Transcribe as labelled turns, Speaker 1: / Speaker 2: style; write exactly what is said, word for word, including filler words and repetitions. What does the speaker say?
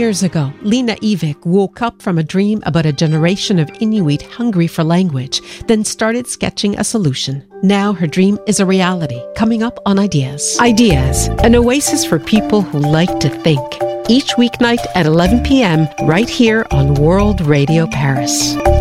Speaker 1: years ago, Lena Ivik woke up from a dream about a generation of Inuit hungry for language, then started sketching a solution. Now her dream is a reality, coming up on Ideas. Ideas, an oasis for people who like to think. Each weeknight at eleven p.m. right here on World Radio Paris.